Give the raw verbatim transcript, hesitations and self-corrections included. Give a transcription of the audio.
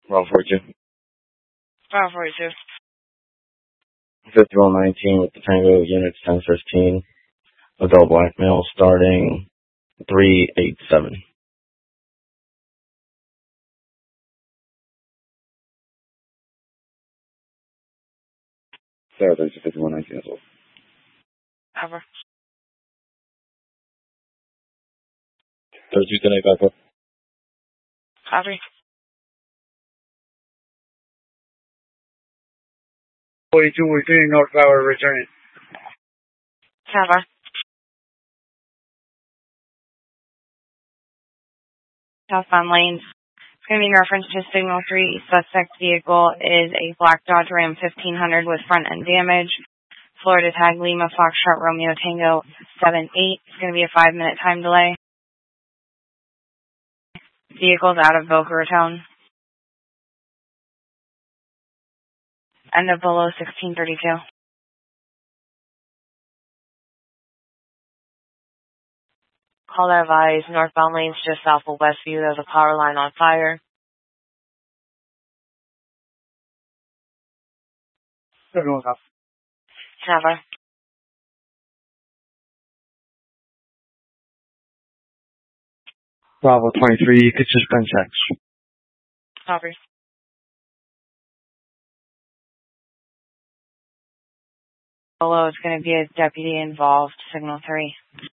Bravo forty-two. Bravo forty-two. fifty-one nineteen with the Tango units ten fifteen. Adult black male starting three eight seven. Sarah, there's a fifty-one nineteen as well. Cover. thirty-two ten eight back up. Copy. forty-two, we're doing North Tower, returning. Cover. Southbound lanes. It's going to be in reference to Signal three. Suspect vehicle is a black Dodge Ram fifteen hundred with front end damage. Florida tag Lima Foxtrot Romeo Tango seven eight. It's going to be a five minute time delay. Vehicle's out of Boca Raton. End of below sixteen thirty-two. Call advise, northbound lanes just south of Westview. There's a power line on fire. Cover. Bravo twenty-three, you could suspend checks. Copy. Below, it's going to be a deputy involved, Signal three.